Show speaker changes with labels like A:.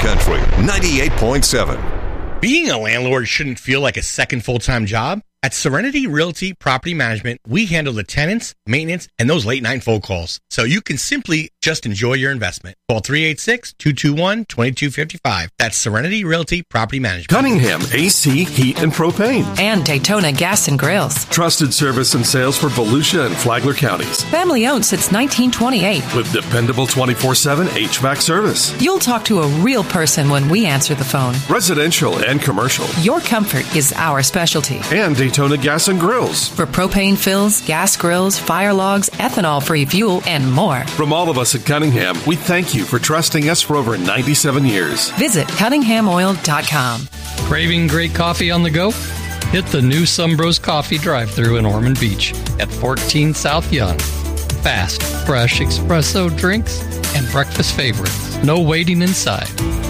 A: Country 98.7.
B: Being a landlord shouldn't feel like a second full-time job. At Serenity Realty Property Management, we handle the tenants, maintenance, and those late-night phone calls, so you can simply just enjoy your investment. Call 386-221-2255. That's Serenity Realty Property Management.
C: Cunningham AC, Heat, and Propane.
D: And Daytona Gas and Grills.
C: Trusted service and sales for Volusia and Flagler counties.
D: Family owned since 1928.
C: With dependable 24/7 HVAC service.
D: You'll talk to a real person when we answer the phone.
C: Residential and commercial.
D: Your comfort is our specialty.
C: And Daytona Gas and Grills.
D: For propane fills, gas grills, fire logs, ethanol-free fuel, and more.
C: From all of us at Cunningham, we thank you for trusting us for over 97 years.
D: Visit CunninghamOil.com.
E: Craving great coffee on the go? Hit the new Sumbros Coffee drive-thru in Ormond Beach at 14 South Young. Fast, fresh espresso drinks and breakfast favorites. No waiting inside.